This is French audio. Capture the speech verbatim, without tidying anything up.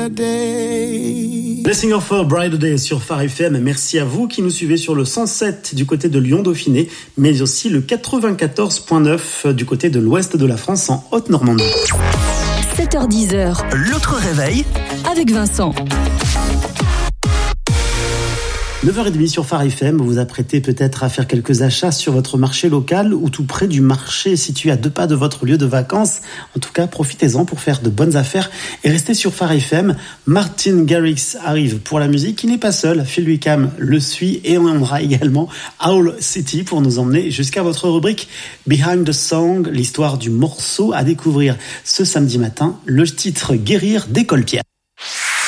brighter day. Blessing of a Brighter Day sur Phare F M. Merci à vous qui nous suivez sur le cent sept du côté de Lyon-Dauphiné, mais aussi le quatre-vingt-quatorze virgule neuf du côté de l'ouest de la France en Haute-Normandie. sept heures dix, l'autre réveil avec Vincent. neuf heures trente sur Phare F M, vous vous apprêtez peut-être à faire quelques achats sur votre marché local ou tout près du marché situé à deux pas de votre lieu de vacances. En tout cas, profitez-en pour faire de bonnes affaires et restez sur Phare F M. Martin Garrix arrive pour la musique, il n'est pas seul, Phil Wickham le suit et on aura également Owl City pour nous emmener jusqu'à votre rubrique Behind the Song, l'histoire du morceau à découvrir ce samedi matin, le titre Guérir des Colpierres.